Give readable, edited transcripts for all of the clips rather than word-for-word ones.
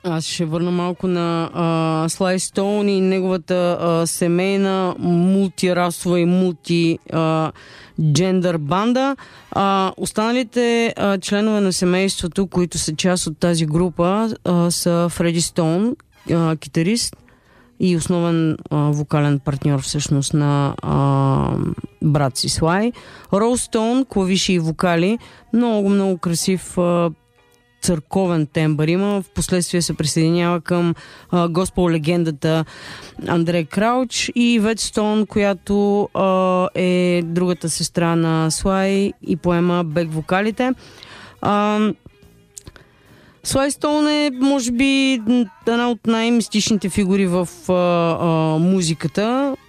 Аз ще върна малко на Sly Stone и неговата семейна мултирасова и мулти-джендър банда. Останалите членове на семейството, които са част от тази група, са Фреди Стоун, китарист и основен вокален партньор всъщност на брат си Слай. Роуз Стоун, клавиши и вокали. Много красив църковен тембър има. Впоследствие се присъединява към госпел легендата Андре Крауч и Вет Стоун, която е другата сестра на Слай и поема бек вокалите. Слай Стоун е, може би, една от най-мистичните фигури в музиката.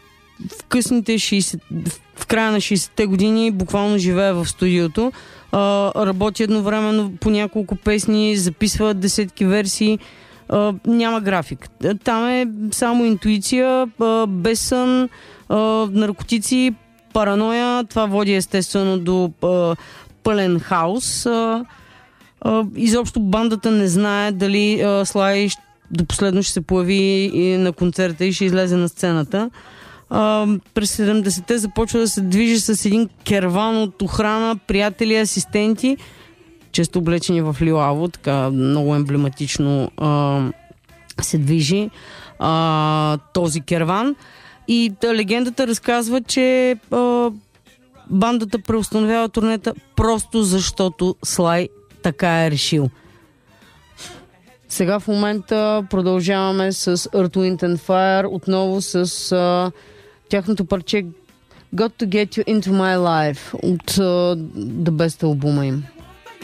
В края на 60-те години буквално живее в студиото. Работи едновременно по няколко песни, записва десетки версии. Няма график. Там е само интуиция, без сън, наркотици, параноя. Това води естествено до пълен хаос. Изобщо бандата не знае дали Слай до последно ще се появи на концерта и ще излезе на сцената. През 70-те започва да се движи с един керван от охрана, приятели, асистенти, често облечени в лилаво, така много емблематично се движи този керван. И легендата разказва, че бандата преустановява турнета просто защото Слай така е решил. Сега в момента продължаваме с Earth, Wind and Fire, отново с тяхното парче Got to Get You Into My Life от The Best албума им.